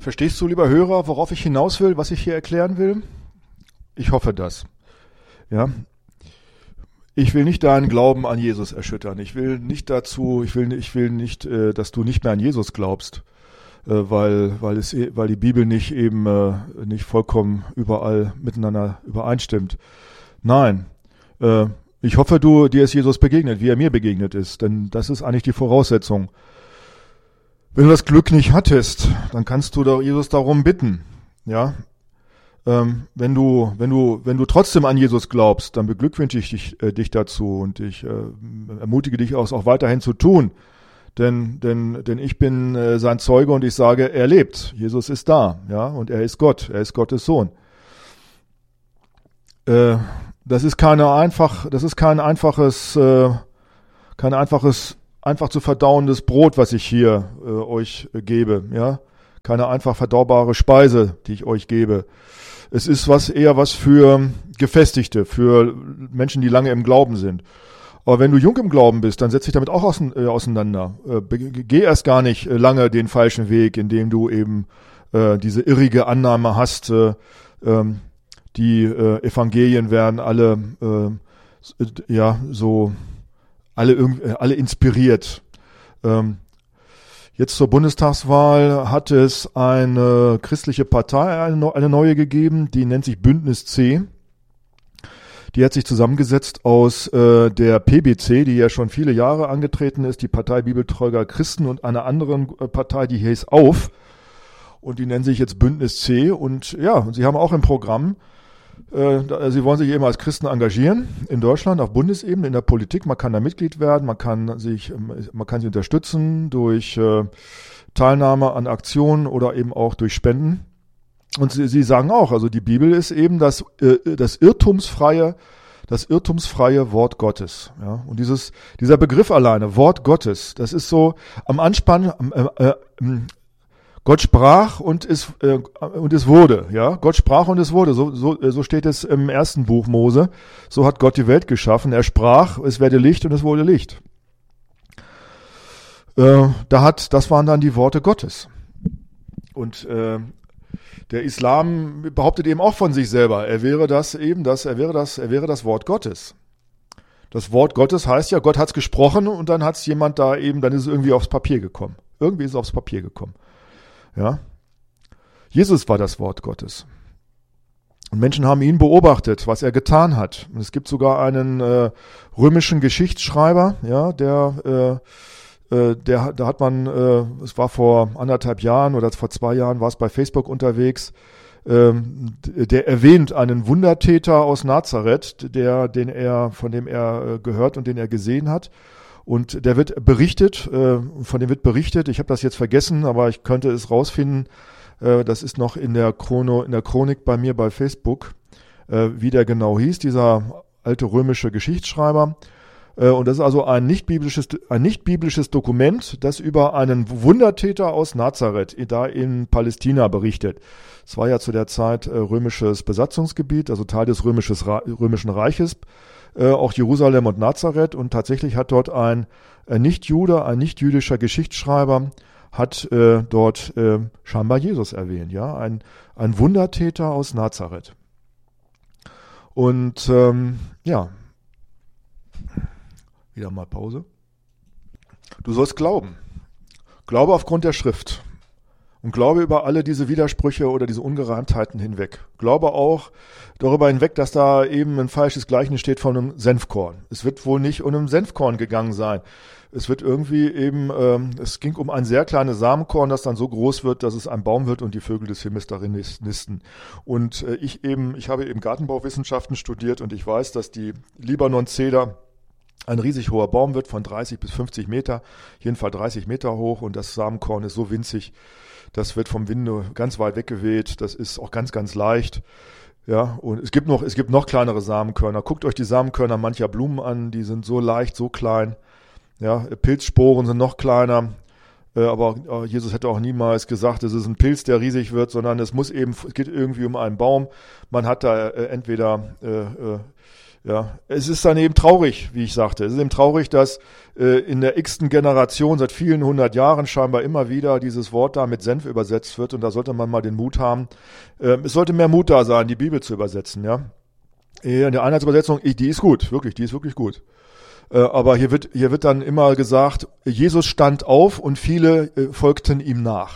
Verstehst du, lieber Hörer, worauf ich hinaus will, was ich hier erklären will? Ich hoffe das. Ja. Ich will nicht deinen Glauben an Jesus erschüttern. Ich will nicht, dass du nicht mehr an Jesus glaubst, weil die Bibel nicht vollkommen überall miteinander übereinstimmt. Nein. Ich hoffe, dir ist Jesus begegnet, wie er mir begegnet ist, denn das ist eigentlich die Voraussetzung. Wenn du das Glück nicht hattest, dann kannst du doch Jesus darum bitten, ja. Wenn du trotzdem an Jesus glaubst, dann beglückwünsche ich dich dazu und ich ermutige dich auch weiterhin zu tun, denn ich bin sein Zeuge und ich sage, er lebt, Jesus ist da, ja, und er ist Gott, er ist Gottes Sohn. Das ist kein einfaches einfach zu verdauendes Brot, was ich hier euch gebe, ja, keine einfach verdaubare Speise, die ich euch gebe. Es ist eher was für Gefestigte, für Menschen, die lange im Glauben sind. Aber wenn du jung im Glauben bist, dann setz dich damit auch auseinander. Geh erst gar nicht lange den falschen Weg, indem du eben diese irrige Annahme hast, die Evangelien werden alle alle inspiriert. Jetzt zur Bundestagswahl hat es eine christliche Partei, eine neue gegeben, die nennt sich Bündnis C. Die hat sich zusammengesetzt aus der PBC, die ja schon viele Jahre angetreten ist, die Partei Bibeltreuer Christen, und einer anderen Partei, die hieß Auf. Und die nennen sich jetzt Bündnis C. Und ja, sie haben auch im Programm, sie wollen sich eben als Christen engagieren in Deutschland auf Bundesebene in der Politik. Man kann da Mitglied werden, man kann sie unterstützen durch Teilnahme an Aktionen oder eben auch durch Spenden. Und sie sagen auch, also die Bibel ist eben das irrtumsfreie Wort Gottes. Ja? Und dieser Begriff alleine, Wort Gottes, das ist so am Anspann. Gott sprach und es wurde, ja. Gott sprach und es wurde. So steht es im ersten Buch Mose. So hat Gott die Welt geschaffen. Er sprach, es werde Licht und es wurde Licht. Das waren dann die Worte Gottes. Und der Islam behauptet eben auch von sich selber, er wäre das Wort Gottes. Das Wort Gottes heißt ja, Gott hat's gesprochen und dann hat's jemand dann ist es irgendwie aufs Papier gekommen. Irgendwie ist es aufs Papier gekommen. Ja, Jesus war das Wort Gottes. Und Menschen haben ihn beobachtet, was er getan hat. Und es gibt sogar einen römischen Geschichtsschreiber, ja, da hat man, es war vor 1,5 Jahren oder vor 2 Jahren, war es bei Facebook unterwegs, der erwähnt einen Wundertäter aus Nazareth, von dem er gehört und den er gesehen hat. Und von dem wird berichtet, ich habe das jetzt vergessen, aber ich könnte es rausfinden, das ist noch in der Chronik bei mir bei Facebook, wie der genau hieß, dieser alte römische Geschichtsschreiber. Und das ist also ein nicht biblisches Dokument, das über einen Wundertäter aus Nazareth, da in Palästina berichtet. Es war ja zu der Zeit römisches Besatzungsgebiet, also Teil des römischen Reiches. Auch Jerusalem und Nazareth, und tatsächlich hat dort ein Nichtjude, ein nichtjüdischer Geschichtsschreiber, hat dort scheinbar Jesus erwähnt, ja, ein Wundertäter aus Nazareth. Und ja, wieder mal Pause. Du sollst glauben. Glaube aufgrund der Schrift. Und glaube über alle diese Widersprüche oder diese Ungereimtheiten hinweg. Glaube auch darüber hinweg, dass da eben ein falsches Gleichnis steht von einem Senfkorn. Es wird wohl nicht um ein Senfkorn gegangen sein. Es wird irgendwie es ging um ein sehr kleines Samenkorn, das dann so groß wird, dass es ein Baum wird und die Vögel des Himmels darin nisten. Und ich habe eben Gartenbauwissenschaften studiert und ich weiß, dass die Libanon-Zeder ein riesig hoher Baum wird von 30 bis 50 Meter, jedenfalls 30 Meter hoch, und das Samenkorn ist so winzig, das wird vom Winde ganz weit weggeweht, das ist auch ganz, ganz leicht. Ja, und es gibt noch kleinere Samenkörner. Guckt euch die Samenkörner mancher Blumen an, die sind so leicht, so klein. Ja, Pilzsporen sind noch kleiner. Aber Jesus hätte auch niemals gesagt, es ist ein Pilz, der riesig wird, sondern es geht irgendwie um einen Baum. Man hat da entweder Ja, es ist dann eben traurig, wie ich sagte. Es ist eben traurig, dass in der x-ten Generation seit vielen 100 Jahren scheinbar immer wieder dieses Wort da mit Senf übersetzt wird. Und da sollte man mal den Mut haben. Es sollte mehr Mut da sein, die Bibel zu übersetzen. Ja, in der Einheitsübersetzung, die ist gut, wirklich, die ist wirklich gut. Aber hier wird dann immer gesagt, Jesus stand auf und viele folgten ihm nach.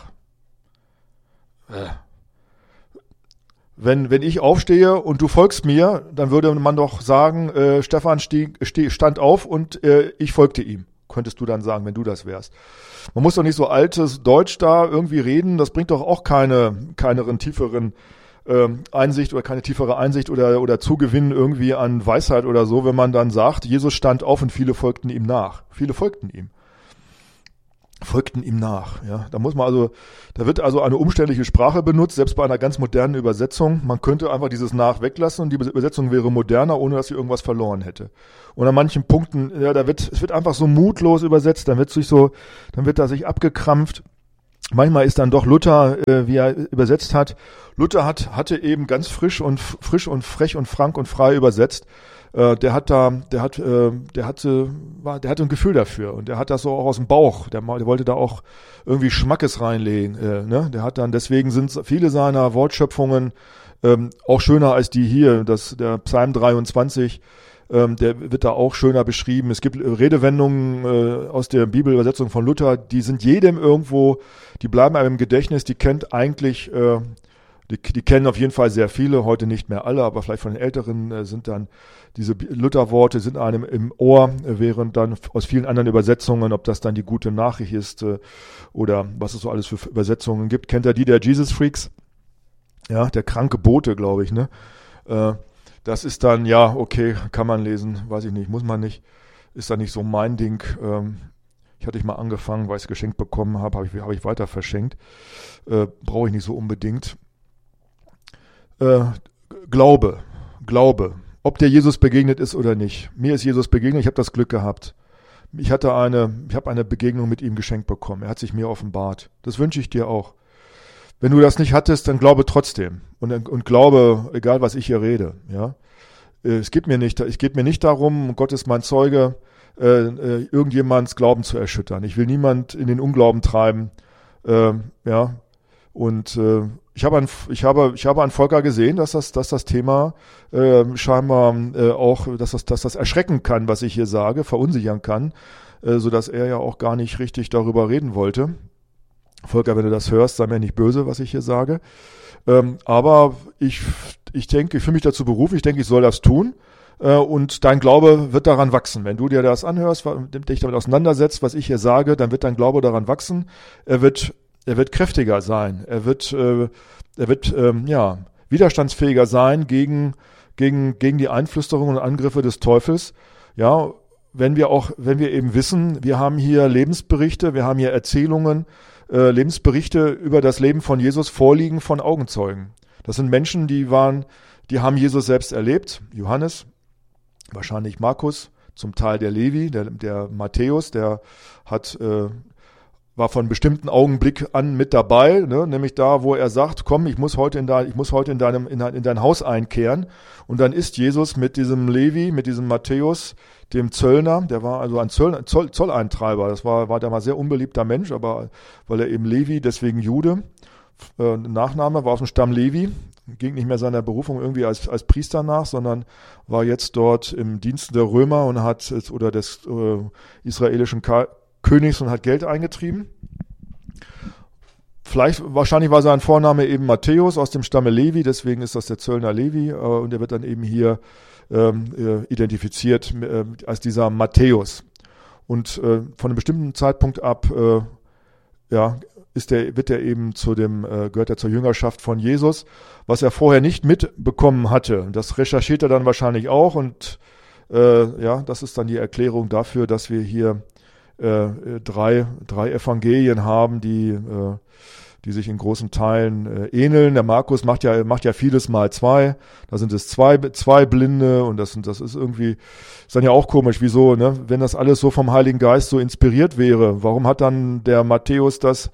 Wenn ich aufstehe und du folgst mir, dann würde man doch sagen, Stefan stand auf und ich folgte ihm. Könntest du dann sagen, wenn du das wärst. Man muss doch nicht so altes Deutsch da irgendwie reden, das bringt doch auch keine tieferen Einsicht oder keine tiefere Einsicht oder Zugewinn irgendwie an Weisheit oder so, wenn man dann sagt, Jesus stand auf und viele folgten ihm nach. Viele folgten ihm nach, ja. Da wird also eine umständliche Sprache benutzt, selbst bei einer ganz modernen Übersetzung. Man könnte einfach dieses nach weglassen und die Übersetzung wäre moderner, ohne dass sie irgendwas verloren hätte. Und an manchen Punkten, ja, es wird einfach so mutlos übersetzt, dann wird da sich abgekrampft. Manchmal ist dann doch Luther, wie er übersetzt hat. Luther hatte eben ganz frisch und frech und frank und frei übersetzt. Der hatte ein Gefühl dafür und der hat das so auch aus dem Bauch. Der wollte da auch irgendwie Schmackes reinlegen. Ne? Deswegen sind viele seiner Wortschöpfungen auch schöner als die hier. Der Psalm 23, der wird da auch schöner beschrieben. Es gibt Redewendungen aus der Bibelübersetzung von Luther, die sind jedem irgendwo, die bleiben einem im Gedächtnis, die kennt eigentlich die kennen auf jeden Fall sehr viele, heute nicht mehr alle, aber vielleicht von den Älteren sind dann diese Luther-Worte sind einem im Ohr, während dann aus vielen anderen Übersetzungen, ob das dann die gute Nachricht ist oder was es so alles für Übersetzungen gibt. Kennt ihr die der Jesus Freaks? Ja, der kranke Bote, glaube ich, ne? Das ist dann, ja, okay, kann man lesen, weiß ich nicht, muss man nicht, ist dann nicht so mein Ding. Ich hatte mal angefangen, weil ich es geschenkt bekommen habe, habe ich weiter verschenkt. Brauche ich nicht so unbedingt. Glaube. Ob der Jesus begegnet ist oder nicht. Mir ist Jesus begegnet, ich habe das Glück gehabt. Ich habe eine Begegnung mit ihm geschenkt bekommen. Er hat sich mir offenbart. Das wünsche ich dir auch. Wenn du das nicht hattest, dann glaube trotzdem. Und glaube, egal was ich hier rede. Ja? Es geht mir nicht darum, Gott ist mein Zeuge, irgendjemands Glauben zu erschüttern. Ich will niemand in den Unglauben treiben. Ja. Und ich habe an Volker gesehen, dass das Thema scheinbar auch, dass das erschrecken kann, was ich hier sage, verunsichern kann, sodass er ja auch gar nicht richtig darüber reden wollte. Volker, wenn du das hörst, sei mir nicht böse, was ich hier sage. Aber ich denke, ich fühle mich dazu berufen, ich denke, ich soll das tun. Und dein Glaube wird daran wachsen. Wenn du dir das anhörst, dich damit auseinandersetzt, was ich hier sage, dann wird dein Glaube daran wachsen. Er wird kräftiger sein. Er wird widerstandsfähiger sein gegen die Einflüsterungen und Angriffe des Teufels. Ja, wenn wir eben wissen, wir haben hier Lebensberichte, wir haben hier Erzählungen, Lebensberichte über das Leben von Jesus vorliegen von Augenzeugen. Das sind Menschen, die haben Jesus selbst erlebt. Johannes, wahrscheinlich Markus, zum Teil der Levi, der Matthäus, der war von bestimmten Augenblick an mit dabei, ne? Nämlich da, wo er sagt, komm, ich muss heute in dein Haus einkehren. Und dann ist Jesus mit diesem Levi, mit diesem Matthäus, dem Zöllner, der war also ein Zolleintreiber. Das war der mal sehr unbeliebter Mensch, aber weil er eben Levi, deswegen Jude, Nachname, war aus dem Stamm Levi, ging nicht mehr seiner Berufung irgendwie als Priester nach, sondern war jetzt dort im Dienst der Römer und des israelischen Königs und hat Geld eingetrieben. Wahrscheinlich war sein Vorname eben Matthäus aus dem Stamme Levi, deswegen ist das der Zöllner Levi und er wird dann eben hier identifiziert als dieser Matthäus. Und von einem bestimmten Zeitpunkt ab gehört er zur Jüngerschaft von Jesus, was er vorher nicht mitbekommen hatte. Das recherchiert er dann wahrscheinlich auch und das ist dann die Erklärung dafür, dass wir hier drei Evangelien haben, die sich in großen Teilen ähneln. Der Markus macht ja vieles mal zwei. Da sind es zwei Blinde und das ist irgendwie, ist dann ja auch komisch, wieso, ne? Wenn das alles so vom Heiligen Geist so inspiriert wäre, warum hat dann der Matthäus das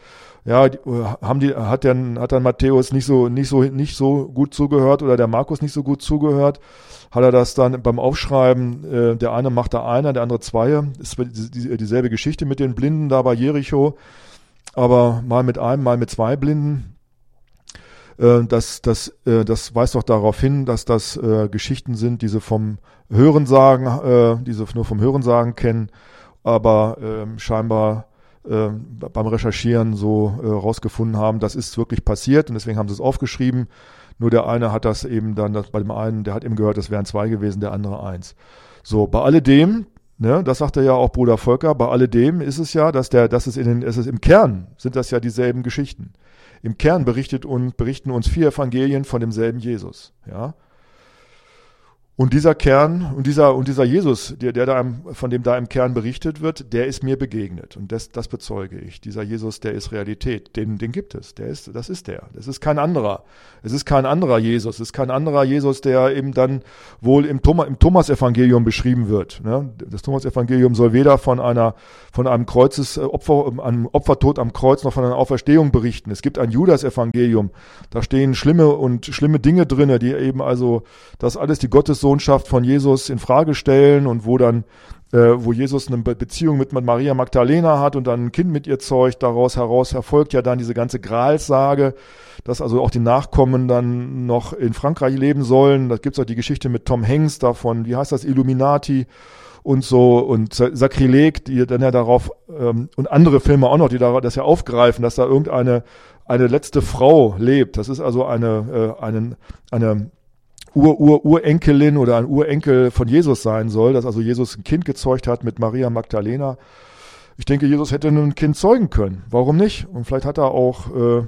ja, hat dann Matthäus nicht so gut zugehört oder der Markus nicht so gut zugehört, hat er das dann beim Aufschreiben, der eine macht da einer, der andere zwei, ist dieselbe Geschichte mit den Blinden da bei Jericho, aber mal mit einem, mal mit zwei Blinden. Das weist doch darauf hin, dass das Geschichten sind, die sie vom Hörensagen, die sie nur vom Hörensagen kennen, aber scheinbar beim Recherchieren so rausgefunden haben, das ist wirklich passiert und deswegen haben sie es aufgeschrieben. Nur der eine hat das eben dann, bei dem einen, der hat eben gehört, das wären zwei gewesen, der andere eins. So, bei alledem, ne, das sagte ja auch Bruder Volker, bei alledem ist es ja, es ist im Kern sind das ja dieselben Geschichten. Im Kern berichten uns 4 Evangelien von demselben Jesus, ja. Und dieser Kern und dieser Jesus, von dem da im Kern berichtet wird, der ist mir begegnet. Und das bezeuge ich. Dieser Jesus, der ist Realität. Den gibt es. Das ist der. Das ist kein anderer. Es ist kein anderer Jesus. Es ist kein anderer Jesus, der eben dann wohl im Thomas-Evangelium beschrieben wird. Ne? Das Thomas-Evangelium soll weder von einem einem Opfertod am Kreuz noch von einer Auferstehung berichten. Es gibt ein Judas-Evangelium. Da stehen schlimme Dinge drinne, die eben also das alles die Gottessohnschaft von Jesus in Frage stellen und wo Jesus eine Beziehung mit Maria Magdalena hat und dann ein Kind mit ihr zeugt, daraus heraus erfolgt ja dann diese ganze Gralssage, dass also auch die Nachkommen dann noch in Frankreich leben sollen. Da gibt's auch die Geschichte mit Tom Hanks davon, wie heißt das, Illuminati und so und Sakrileg, die dann ja darauf und andere Filme auch noch, die das ja aufgreifen, dass da eine letzte Frau lebt. Das ist also eine Urenkelin oder ein Urenkel von Jesus sein soll, dass also Jesus ein Kind gezeugt hat mit Maria Magdalena. Ich denke, Jesus hätte ein Kind zeugen können. Warum nicht? Und vielleicht hat er auch,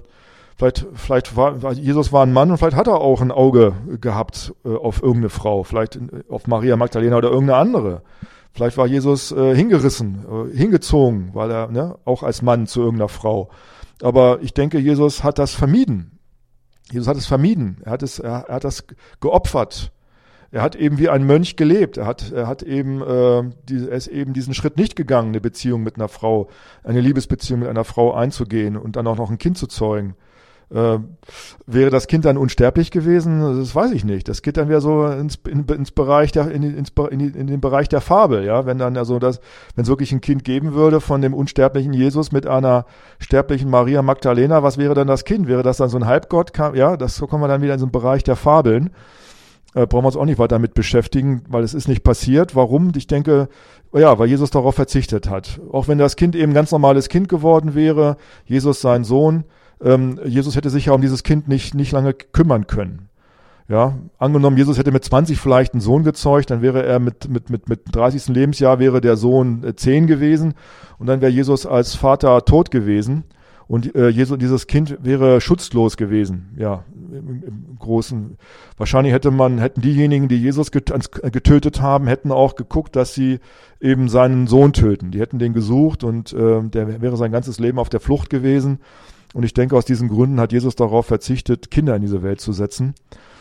Jesus war ein Mann und vielleicht hat er auch ein Auge gehabt auf irgendeine Frau, vielleicht auf Maria Magdalena oder irgendeine andere. Vielleicht war Jesus hingezogen, weil er auch als Mann zu irgendeiner Frau. Aber ich denke, Jesus hat das vermieden. Jesus hat es vermieden. Er hat das geopfert. Er hat eben wie ein Mönch gelebt. Er ist eben diesen Schritt nicht gegangen, eine Beziehung mit einer Frau, eine Liebesbeziehung mit einer Frau einzugehen und dann auch noch ein Kind zu zeugen. Wäre das Kind dann unsterblich gewesen? Das weiß ich nicht. Das geht dann wieder so in den Bereich der Fabel, ja. Wenn dann also wenn es wirklich ein Kind geben würde von dem unsterblichen Jesus mit einer sterblichen Maria Magdalena, was wäre dann das Kind? Wäre das dann so ein Halbgott? Ja, so kommen wir dann wieder in so einen Bereich der Fabeln. Brauchen wir uns auch nicht weiter damit beschäftigen, weil es ist nicht passiert. Warum? Ich denke, ja, weil Jesus darauf verzichtet hat. Auch wenn das Kind eben ein ganz normales Kind geworden wäre, Jesus sein Sohn, Jesus hätte sich ja um dieses Kind nicht lange kümmern können. Ja, angenommen, Jesus hätte mit 20 vielleicht einen Sohn gezeugt, dann wäre er mit 30. Lebensjahr wäre der Sohn 10 gewesen und dann wäre Jesus als Vater tot gewesen und dieses Kind wäre schutzlos gewesen. Ja, im Großen. Wahrscheinlich hätten diejenigen, die Jesus getötet haben, hätten auch geguckt, dass sie eben seinen Sohn töten. Die hätten den gesucht und der wäre sein ganzes Leben auf der Flucht gewesen. Und ich denke, aus diesen Gründen hat Jesus darauf verzichtet, Kinder in diese Welt zu setzen.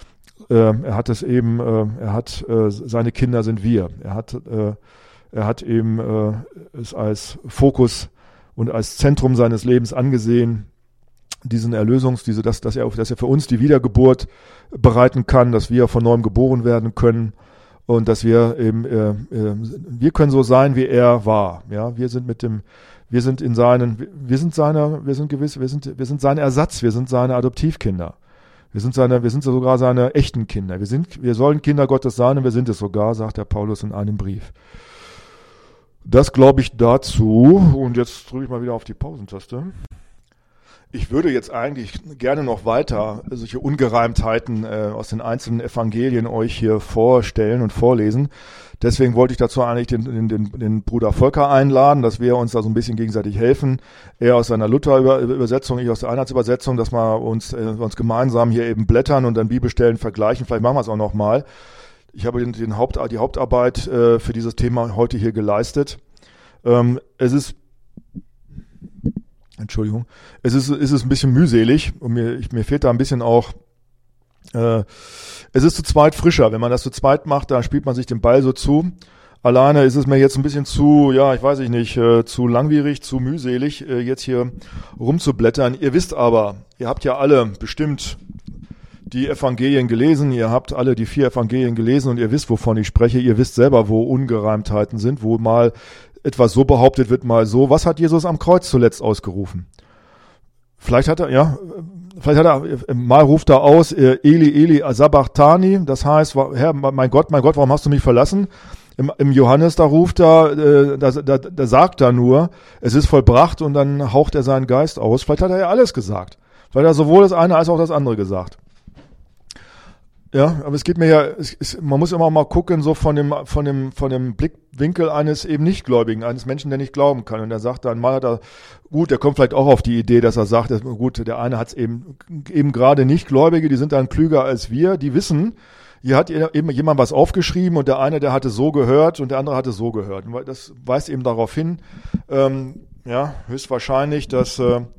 Seine Kinder sind wir. Er hat eben es als Fokus und als Zentrum seines Lebens angesehen, diesen dass er für uns die Wiedergeburt bereiten kann, dass wir von neuem geboren werden können und dass wir eben, wir können so sein, wie er war. Ja, wir sind sein Ersatz, wir sind seine Adoptivkinder. Wir sind sogar seine wir echten Kinder. Wir sollen Kinder Gottes sein und wir sind es sogar, sagt der Paulus in einem Brief. Das glaube ich dazu. Und jetzt drücke ich mal wieder auf die Pausentaste. Ich würde jetzt eigentlich gerne noch weiter solche Ungereimtheiten aus den einzelnen Evangelien euch hier vorstellen und vorlesen. Deswegen wollte ich dazu eigentlich den Bruder Volker einladen, dass wir uns da so ein bisschen gegenseitig helfen. Er aus seiner Luther-Übersetzung, ich aus der Einheitsübersetzung, dass wir uns gemeinsam hier eben blättern und dann Bibelstellen vergleichen. Vielleicht machen wir es auch noch mal. Ich habe die Hauptarbeit für dieses Thema heute hier geleistet. Es ist ein bisschen mühselig und mir fehlt da ein bisschen auch, es ist zu zweit frischer. Wenn man das zu zweit macht, da spielt man sich den Ball so zu. Alleine ist es mir jetzt ein bisschen zu, ja, ich weiß nicht, zu langwierig, zu mühselig, jetzt hier rumzublättern. Ihr wisst aber, ihr habt ja alle bestimmt die Evangelien gelesen, ihr habt alle die 4 Evangelien gelesen und ihr wisst, wovon ich spreche. Ihr wisst selber, wo Ungereimtheiten sind, wo mal etwas so behauptet wird, mal so. Was hat Jesus am Kreuz zuletzt ausgerufen? Vielleicht hat er, mal ruft er aus, Eli, Eli, sabachthani, das heißt, Herr, mein Gott, warum hast du mich verlassen? Im Johannes, da ruft er, da sagt er nur, es ist vollbracht und dann haucht er seinen Geist aus. Vielleicht hat er ja alles gesagt. Vielleicht hat er sowohl das eine als auch das andere gesagt. Ja, aber es geht mir ja, man muss immer mal gucken, so von dem Blickwinkel eines eben Nichtgläubigen, eines Menschen, der nicht glauben kann. Und er sagt dann, mal hat er, gut, der kommt vielleicht auch auf die Idee, dass er sagt, gut, der eine hat es eben gerade Nichtgläubige, die sind dann klüger als wir, die wissen, hier hat eben jemand was aufgeschrieben und der eine, der hatte so gehört und der andere hatte so gehört. Und das weist eben darauf hin, höchstwahrscheinlich, dass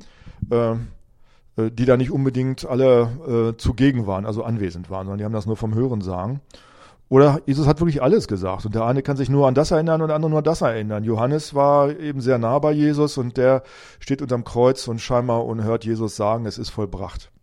die da nicht unbedingt alle zugegen waren, also anwesend waren, sondern die haben das nur vom Hören sagen. Oder Jesus hat wirklich alles gesagt und der eine kann sich nur an das erinnern und der andere nur an das erinnern. Johannes war eben sehr nah bei Jesus und der steht unterm Kreuz und scheinbar und hört Jesus sagen, es ist vollbracht.